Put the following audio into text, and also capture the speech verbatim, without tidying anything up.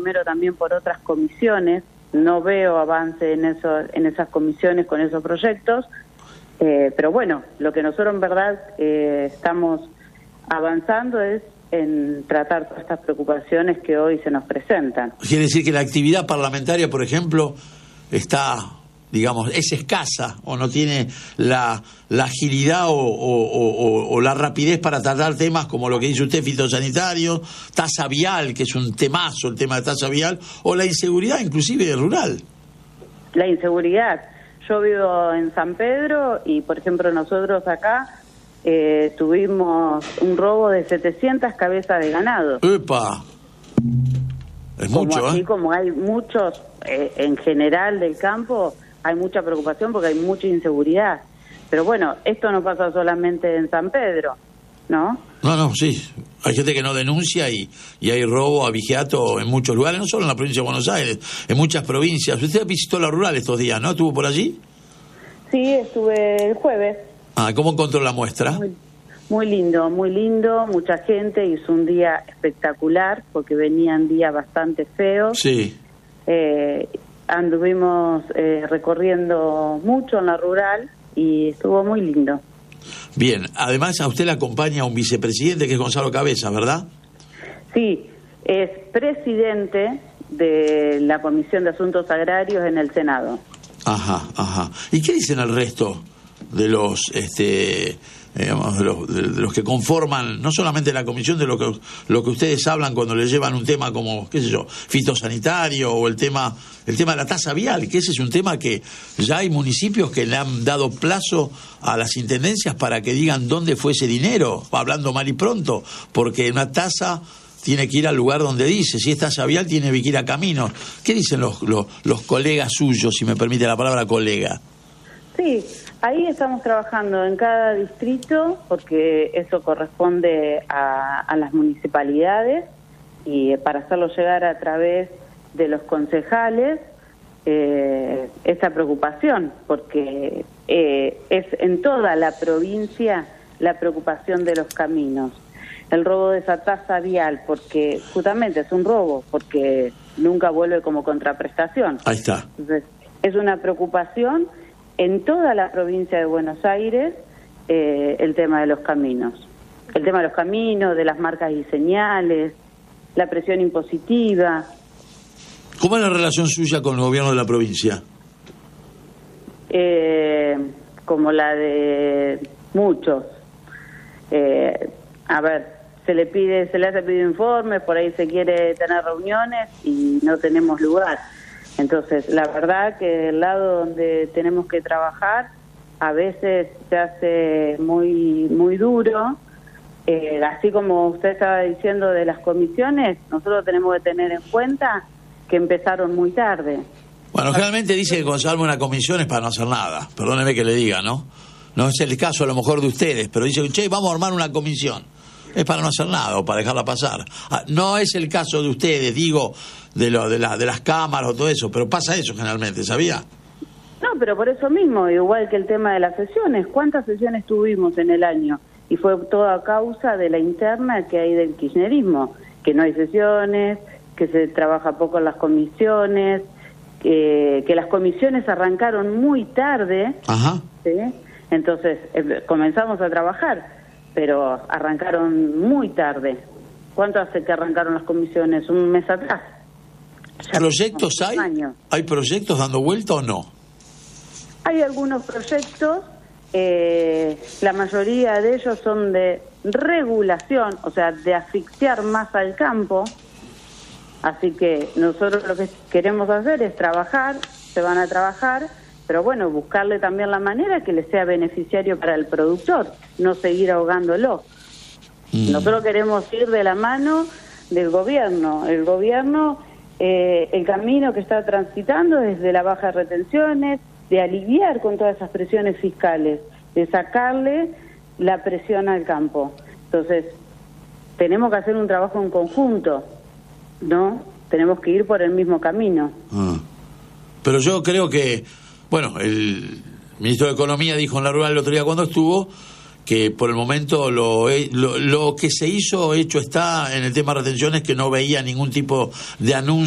primero también por otras comisiones, no veo avance en, eso, en esas comisiones con esos proyectos, eh, pero bueno, lo que nosotros en verdad eh, estamos avanzando es en tratar todas estas preocupaciones que hoy se nos presentan. Quiere decir que la actividad parlamentaria, por ejemplo, está, digamos, es escasa o no tiene la, la agilidad o, o, o, o la rapidez para tratar temas como lo que dice usted, fitosanitario, tasa vial, que es un temazo el tema de tasa vial, o la inseguridad inclusive rural. La inseguridad. Yo vivo en San Pedro y, por ejemplo, nosotros acá Eh, tuvimos un robo de setecientas cabezas de ganado. ¡Epa! Es mucho, como así, ¿eh? Como hay muchos, eh, en general del campo, hay mucha preocupación porque hay mucha inseguridad. Pero bueno, esto no pasa solamente en San Pedro, ¿no? No, no, sí. Hay gente que no denuncia y, y hay robo, abigeato en muchos lugares, no solo en la provincia de Buenos Aires, en muchas provincias. Usted visitó la rural estos días, ¿no? ¿Estuvo por allí? Sí, estuve el jueves. Ah, ¿cómo encontró la muestra? Muy, muy lindo, muy lindo, mucha gente, hizo un día espectacular porque venían días bastante feos. Sí. Eh, anduvimos eh, recorriendo mucho en la rural y estuvo muy lindo. Bien, además a usted le acompaña un vicepresidente que es Gonzalo Cabezas, ¿verdad? Sí, es presidente de la Comisión de Asuntos Agrarios en el Senado. Ajá, ajá. ¿Y qué dicen el resto de los este digamos de los, de, de los que conforman no solamente la comisión, de lo que lo que ustedes hablan cuando le llevan un tema como, qué sé yo, fitosanitario o el tema el tema de la tasa vial, que ese es un tema que ya hay municipios que le han dado plazo a las intendencias para que digan dónde fue ese dinero, hablando mal y pronto, porque una tasa tiene que ir al lugar donde dice, si es tasa vial tiene que ir a caminos. ¿Qué dicen los, los, los colegas suyos, si me permite la palabra colega? Sí, ahí estamos trabajando en cada distrito porque eso corresponde a, a las municipalidades y para hacerlo llegar a través de los concejales eh, esta preocupación, porque eh, es en toda la provincia la preocupación de los caminos. El robo de esa tasa vial, porque justamente es un robo, porque nunca vuelve como contraprestación. Ahí está. Entonces, es una preocupación en toda la provincia de Buenos Aires eh, el tema de los caminos. El tema de los caminos, de las marcas y señales, la presión impositiva. ¿Cómo es la relación suya con el gobierno de la provincia? Eh, como la de muchos. Eh, a ver, se le pide, se le hace pedido informes, por ahí se quiere tener reuniones y no tenemos lugar. Entonces, la verdad que el lado donde tenemos que trabajar a veces se hace muy muy duro. Eh, así como usted estaba diciendo de las comisiones, nosotros tenemos que tener en cuenta que empezaron muy tarde. Bueno, generalmente dice que cuando se arma una comisión es para no hacer nada. Perdóneme que le diga, ¿no? No es el caso a lo mejor de ustedes, pero dice, che, vamos a armar una comisión. Es para no hacer nada o para dejarla pasar. No es el caso de ustedes, digo, de lo de, la, de las cámaras o todo eso, pero pasa eso generalmente, ¿sabía? No, pero por eso mismo, igual que el tema de las sesiones. ¿Cuántas sesiones tuvimos en el año? Y fue toda a causa de la interna que hay del kirchnerismo, que no hay sesiones, que se trabaja poco en las comisiones, que, que las comisiones arrancaron muy tarde. Ajá. ¿Sí? Entonces eh, comenzamos a trabajar, pero arrancaron muy tarde. ¿Cuánto hace que arrancaron las comisiones? ¿Un mes atrás? Ya ¿Proyectos hay? Años. ¿Hay proyectos dando vuelta o no? Hay algunos proyectos, eh, la mayoría de ellos son de regulación, o sea, de asfixiar más al campo. Así que nosotros lo que queremos hacer es trabajar, se van a trabajar, pero bueno, buscarle también la manera que le sea beneficiario para el productor, no seguir ahogándolo. Mm. Nosotros queremos ir de la mano del gobierno. El gobierno, eh, el camino que está transitando es de la baja de retenciones, de aliviar con todas esas presiones fiscales, de sacarle la presión al campo. Entonces, tenemos que hacer un trabajo en conjunto, ¿no? Tenemos que ir por el mismo camino. Ah. Pero yo creo que, bueno, el ministro de Economía dijo en la rural el otro día cuando estuvo que por el momento lo, lo, lo que se hizo, hecho está en el tema de retenciones, que no veía ningún tipo de anuncio